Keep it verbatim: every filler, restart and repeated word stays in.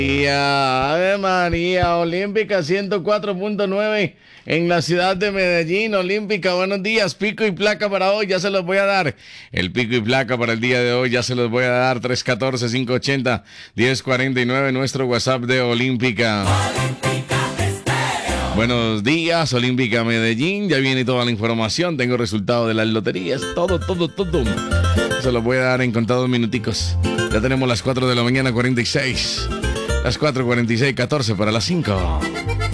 María, Ave María, Olímpica ciento cuatro punto nueve en la ciudad de Medellín. Olímpica, buenos días. Pico y placa para hoy, ya se los voy a dar. El pico y placa para el día de hoy, ya se los voy a dar. tres uno cuatro, cinco ocho cero, uno cero cuatro nueve, nuestro WhatsApp de Olímpica. Buenos días, Olímpica Medellín. Ya viene toda la información. Tengo resultado de las loterías. Todo, todo, todo. Se los voy a dar en contados minuticos. Ya tenemos las cuatro de la mañana, cuarenta y seis. Las cuatro cuarenta y seis, catorce para las cinco.